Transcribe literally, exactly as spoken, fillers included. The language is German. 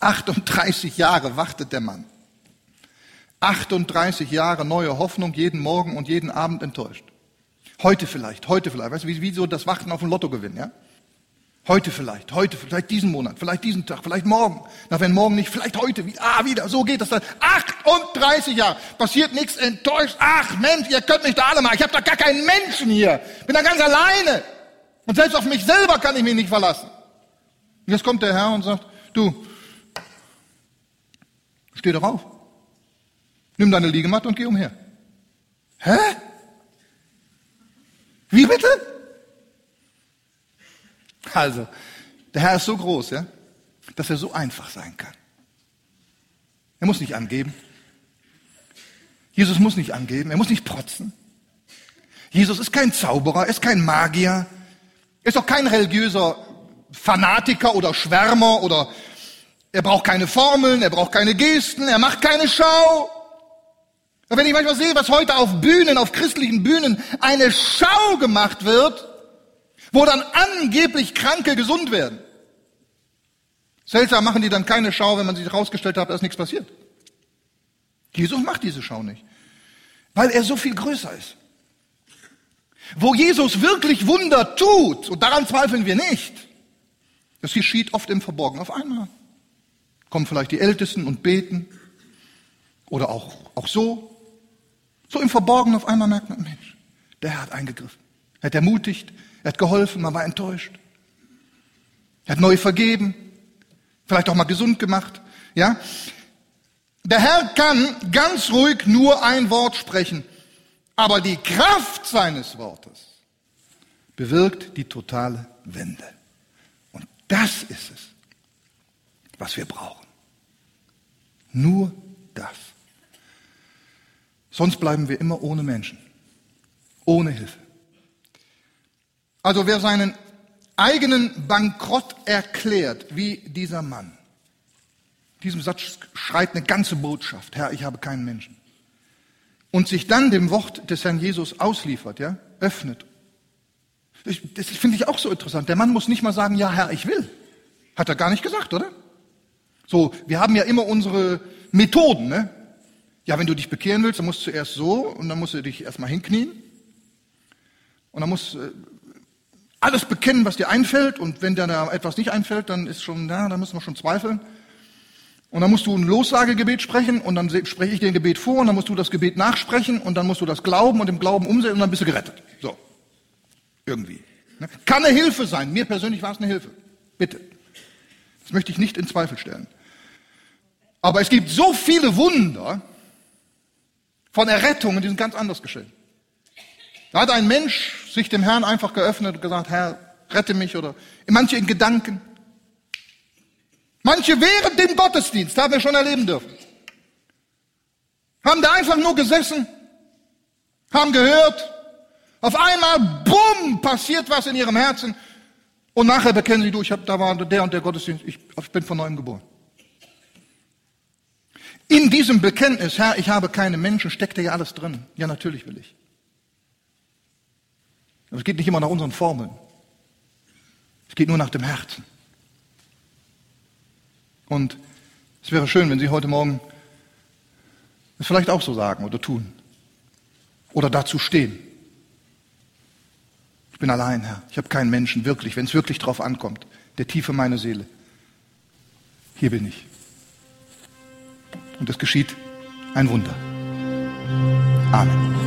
achtunddreißig Jahre wartet der Mann. achtunddreißig Jahre neue Hoffnung, jeden Morgen und jeden Abend enttäuscht. Heute vielleicht, heute vielleicht. Weißt du, wie, wie so das Warten auf den Lottogewinn, ja? Heute vielleicht, heute, vielleicht diesen Monat, vielleicht diesen Tag, vielleicht morgen. Na, wenn morgen nicht, vielleicht heute, wie, ah, wieder, so geht das dann. achtunddreißig Jahre, passiert nichts, enttäuscht. Ach Mensch, ihr könnt mich da alle mal, ich habe da gar keinen Menschen hier. Bin da ganz alleine. Und selbst auf mich selber kann ich mich nicht verlassen. Und jetzt kommt der Herr und sagt, du, steh doch auf. Nimm deine Liegematte und geh umher. Hä? Wie bitte? Also, der Herr ist so groß, ja, dass er so einfach sein kann. Er muss nicht angeben. Jesus muss nicht angeben, er muss nicht protzen. Jesus ist kein Zauberer, er ist kein Magier, er ist auch kein religiöser Fanatiker oder Schwärmer oder er braucht keine Formeln, er braucht keine Gesten, er macht keine Schau. Und wenn ich manchmal sehe, was heute auf Bühnen, auf christlichen Bühnen eine Schau gemacht wird, wo dann angeblich Kranke gesund werden. Seltsam machen die dann keine Schau, wenn man sich herausgestellt hat, dass nichts passiert. Jesus macht diese Schau nicht, weil er so viel größer ist. Wo Jesus wirklich Wunder tut, und daran zweifeln wir nicht, das geschieht oft im Verborgenen. Auf einmal kommen vielleicht die Ältesten und beten oder auch, auch so. So im Verborgenen auf einmal merkt man, Mensch, der Herr hat eingegriffen. Er hat ermutigt, er hat geholfen, man war enttäuscht. Er hat neu vergeben, vielleicht auch mal gesund gemacht. Ja? Der Herr kann ganz ruhig nur ein Wort sprechen, aber die Kraft seines Wortes bewirkt die totale Wende. Und das ist es, was wir brauchen. Nur das. Sonst bleiben wir immer ohne Menschen, ohne Hilfe. Also wer seinen eigenen Bankrott erklärt, wie dieser Mann, in diesem Satz schreit eine ganze Botschaft, Herr, ich habe keinen Menschen, und sich dann dem Wort des Herrn Jesus ausliefert, ja, öffnet. Das finde ich auch so interessant. Der Mann muss nicht mal sagen, ja Herr, ich will. Hat er gar nicht gesagt, oder? So, wir haben ja immer unsere Methoden, ne? Ja, wenn du dich bekehren willst, dann musst du zuerst so und dann musst du dich erstmal hinknien und dann musst du alles bekennen, was dir einfällt, und wenn dir da etwas nicht einfällt, dann ist schon, ja, dann müssen wir schon zweifeln. Und dann musst du ein Lossagegebet sprechen und dann spreche ich dir ein Gebet vor und dann musst du das Gebet nachsprechen und dann musst du das glauben und im Glauben umsetzen und dann bist du gerettet. So, irgendwie. Kann eine Hilfe sein. Mir persönlich war es eine Hilfe. Bitte. Das möchte ich nicht in Zweifel stellen. Aber es gibt so viele Wunder von Errettungen, die sind ganz anders geschehen. Da hat ein Mensch sich dem Herrn einfach geöffnet und gesagt, Herr, rette mich, oder manche in Gedanken. Manche während dem Gottesdienst, haben wir schon erleben dürfen. Haben da einfach nur gesessen, haben gehört, auf einmal, bumm, passiert was in ihrem Herzen und nachher bekennen sie, du, ich hab, da war der und der Gottesdienst, ich, ich bin von neuem geboren. In diesem Bekenntnis, Herr, ich habe keine Menschen, steckte ja alles drin. Ja, natürlich will ich. Aber es geht nicht immer nach unseren Formeln. Es geht nur nach dem Herzen. Und es wäre schön, wenn Sie heute Morgen es vielleicht auch so sagen oder tun. Oder dazu stehen. Ich bin allein, Herr. Ich habe keinen Menschen, wirklich, wenn es wirklich drauf ankommt. Der Tiefe meiner Seele. Hier bin ich. Und es geschieht ein Wunder. Amen.